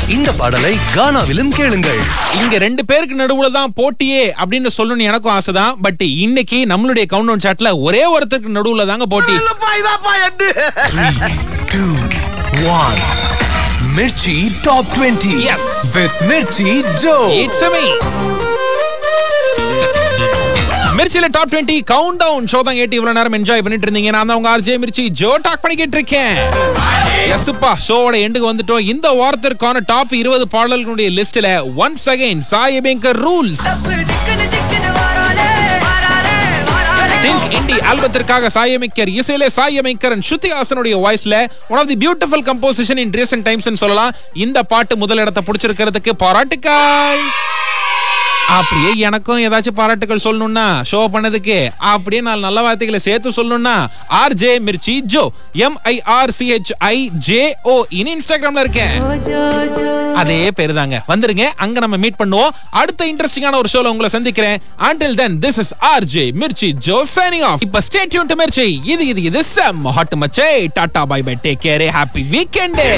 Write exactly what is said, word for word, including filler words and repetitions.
இந்த பாடலை கானாவிலும் கேளுங்கள். இங்க ரெண்டு பேருக்கு நடுவுல தான் போட்டியே அப்படின்னு சொல்லணும்னு எனக்கும் ஆசைதான். பட் இன்னைக்கு நம்மளுடைய கவுண்டவுன் சாட்ல ஒரே ஒருத்தருக்கு நடுவுல தாங்க போட்டி. three, two, one. Mirchi Top twenty. Yes. With Mirchi Joe. It's me. மிர்ச்சில top twenty count down show தான் கேட்டு இவ்வளவு நேரம் என்ஜாய் பண்ணிட்டு இருந்தீங்க. நான் தான் உங்க ஆர்ஜே மிர்ச்சி ஜோ டாக் பண்ணிக்கிட்டு இருக்கேன். எஸ்ப்பா ஷோவோட எண்டுக்கு வந்துட்டோம். இந்த வாரத்திற்கான டாப் இருபது பாடல்களுடைய லிஸ்ட்ல once again Sai Abhyankar rules. Think indie ஆல்பத்திற்காக Sai Abhyankar இசையிலே Sai Abhyankar ஸ்ருதி ஹாசனுடைய வாய்ஸ்ல one of the beautiful composition in recent times னு சொல்லலாம். இந்த பாட்டு முதல் இடத்தை பிடிச்சிருக்கிறதுக்கு பாராட்டுக்கள். அப்படியே எனக்கும் ஏதாச்சும் பாராட்டுகள் சொல்லணும்னா ஷோ பண்ணதுக்கு அப்படியே நாலு நல்ல வார்த்தைகளை சேர்த்து சொல்லணும்னா RJ Mirchi Joe M I R C H I J O இன் இன்ஸ்டாகிராம்ல இருக்கேன். அதே பேரு தாங்க. வந்துருங்க, அங்க நம்ம மீட் பண்ணுவோம். அடுத்த இன்ட்ரெஸ்டிங்கான ஒரு ஷோல உங்களை சந்திக்கிறேன். Until then, this is RJ Mirchi Joe signing off. இப்ப stay tuned to மிர்ச்சி. இது இது இது செம் hot மச்சே. Tata bye by, take care, happy weekend.